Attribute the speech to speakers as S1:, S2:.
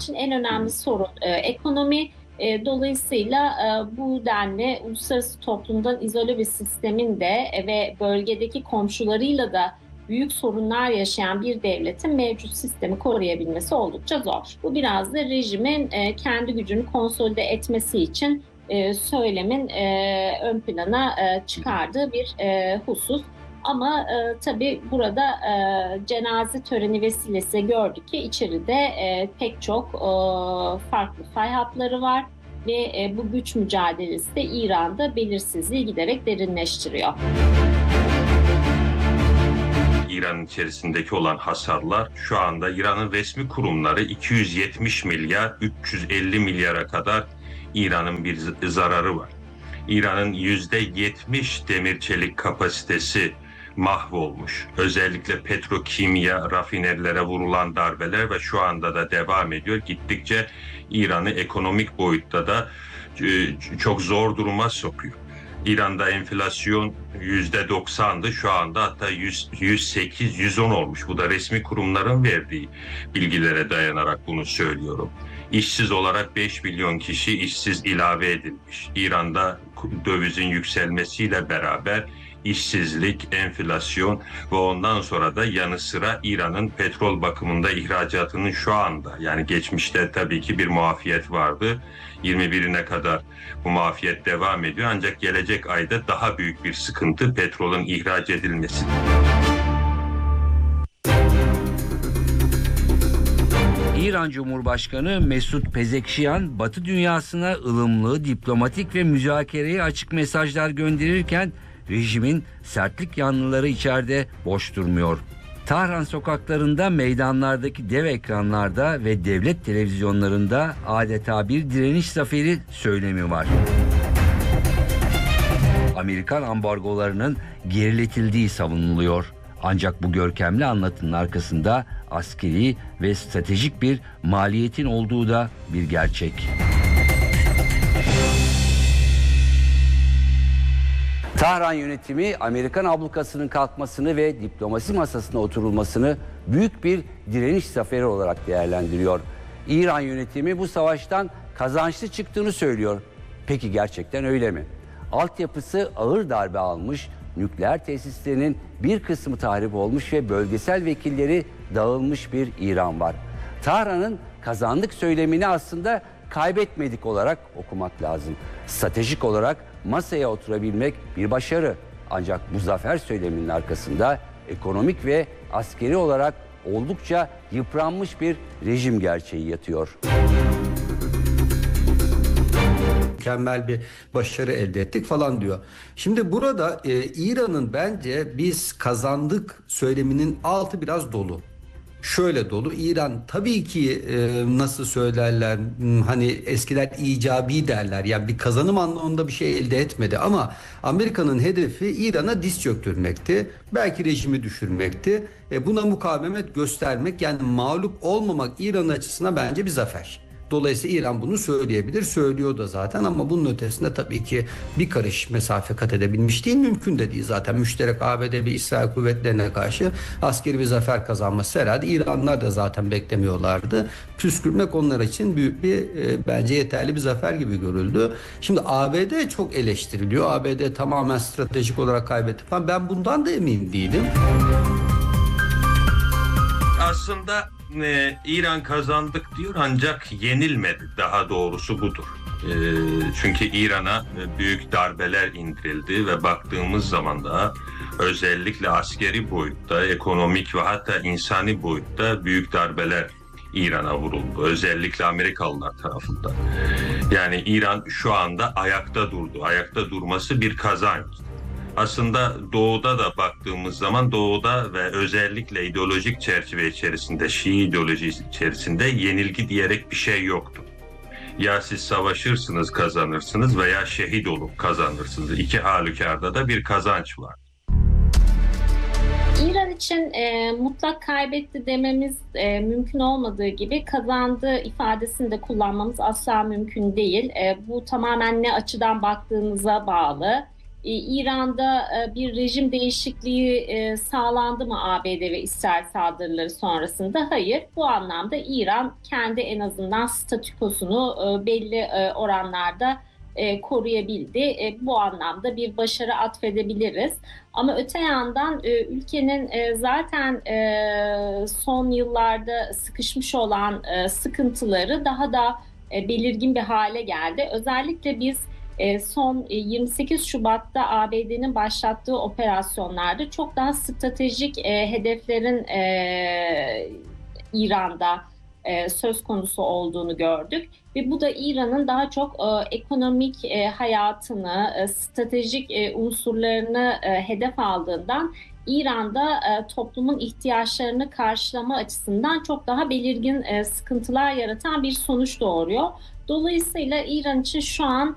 S1: için en önemli sorun ekonomi. Dolayısıyla bu denli uluslararası toplumdan izole bir sistemin de ve bölgedeki komşularıyla da büyük sorunlar yaşayan bir devletin mevcut sistemi koruyabilmesi oldukça zor. Bu biraz da rejimin kendi gücünü konsolide etmesi için söylemin ön plana çıkardığı bir husus. Ama tabii burada cenaze töreni vesilesi gördük ki içeride pek çok farklı fay hatları var ve bu güç mücadelesi de İran'da belirsizliği giderek derinleştiriyor.
S2: İran'ın içerisindeki olan hasarlar şu anda İran'ın resmi kurumları 270 milyar 350 milyara kadar İran'ın bir zararı var. İran'ın %70 demir çelik kapasitesi mahvolmuş. Özellikle petrokimya rafinerilere vurulan darbeler ve şu anda da devam ediyor. Gittikçe İran'ı ekonomik boyutta da çok zor duruma sokuyor. İran'da enflasyon %90'dı, şu anda hatta 108-110 olmuş. Bu da resmi kurumların verdiği bilgilere dayanarak bunu söylüyorum. İşsiz olarak 5 milyon kişi işsiz ilave edilmiş. İran'da dövizin yükselmesiyle beraber işsizlik, enflasyon ve ondan sonra da yanı sıra İran'ın petrol bakımında ihracatının şu anda, yani geçmişte tabii ki bir muafiyet vardı. 21'ine kadar bu muafiyet devam ediyor, ancak gelecek ayda daha büyük bir sıkıntı petrolün ihraç edilmesi.
S3: İran Cumhurbaşkanı Mesut Pezeshkian, Batı dünyasına ılımlı, diplomatik ve müzakereye açık mesajlar gönderirken rejimin sertlik yanlıları içeride boş durmuyor. Tahran sokaklarında, meydanlardaki dev ekranlarda ve devlet televizyonlarında adeta bir direniş zaferi söylemi var. Amerikan ambargolarının geriletildiği savunuluyor. Ancak bu görkemli anlatının arkasında askeri ve stratejik bir maliyetin olduğu da bir gerçek. Tahran yönetimi Amerikan ablukasının kalkmasını ve diplomasi masasına oturulmasını büyük bir direniş zaferi olarak değerlendiriyor. İran yönetimi bu savaştan kazançlı çıktığını söylüyor. Peki gerçekten öyle mi? Altyapısı ağır darbe almış, nükleer tesislerinin bir kısmı tahrip olmuş ve bölgesel vekilleri dağılmış bir İran var. Tahran'ın kazandık söylemini aslında kaybetmedik olarak okumak lazım. Stratejik olarak masaya oturabilmek bir başarı. Ancak bu zafer söyleminin arkasında ekonomik ve askeri olarak oldukça yıpranmış bir rejim gerçeği yatıyor.
S4: Mükemmel bir başarı elde ettik falan diyor. Şimdi burada İran'ın bence biz kazandık söyleminin altı biraz dolu. Şöyle dolu. İran tabii ki nasıl söylerler, hani eskiler icabi derler. Yani bir kazanım anlamında bir şey elde etmedi ama Amerika'nın hedefi İran'a diz çöktürmekti. Belki rejimi düşürmekti. Buna mukavemet göstermek, yani mağlup olmamak İran açısından bence bir zafer. Dolayısıyla İran bunu söyleyebilir, söylüyor da zaten, ama bunun ötesinde tabii ki bir karış mesafe kat edebilmiş değil, mümkün de değil zaten. Müşterek ABD ve İsrail kuvvetlerine karşı askeri bir zafer kazanması herhalde İranlılar da zaten beklemiyorlardı. Püskürtmek onlar için büyük bir bence yeterli bir zafer gibi görüldü. Şimdi ABD çok eleştiriliyor. ABD tamamen stratejik olarak kaybetti falan. Ben bundan da emin değilim.
S2: Aslında İran kazandık diyor ancak yenilmedi, daha doğrusu budur. Çünkü İran'a büyük darbeler indirildi ve baktığımız zaman da özellikle askeri boyutta, ekonomik ve hatta insani boyutta büyük darbeler İran'a vuruldu. Özellikle Amerikalılar tarafından. Yani İran şu anda ayakta durdu. Ayakta durması bir kazanç. Aslında doğuda da baktığımız zaman doğuda ve özellikle ideolojik çerçeve içerisinde, Şii ideolojisi içerisinde yenilgi diyerek bir şey yoktu. Ya siz savaşırsınız, kazanırsınız veya şehit olup kazanırsınız. İki halükarda da bir kazanç var.
S1: İran için mutlak kaybetti dememiz mümkün olmadığı gibi kazandı ifadesini de kullanmamız asla mümkün değil. Bu tamamen ne açıdan baktığınıza bağlı. İran'da bir rejim değişikliği sağlandı mı ABD ve İsrail saldırıları sonrasında? Hayır. Bu anlamda İran kendi en azından statükosunu belli oranlarda koruyabildi. Bu anlamda bir başarı atfedebiliriz. Ama öte yandan ülkenin zaten son yıllarda sıkışmış olan sıkıntıları daha da belirgin bir hale geldi. Özellikle biz son 28 Şubat'ta ABD'nin başlattığı operasyonlarda çok daha stratejik hedeflerin İran'da söz konusu olduğunu gördük. Ve bu da İran'ın daha çok ekonomik hayatını, stratejik unsurlarını hedef aldığından İran'da toplumun ihtiyaçlarını karşılama açısından çok daha belirgin sıkıntılar yaratan bir sonuç doğuruyor. Dolayısıyla İran için şu an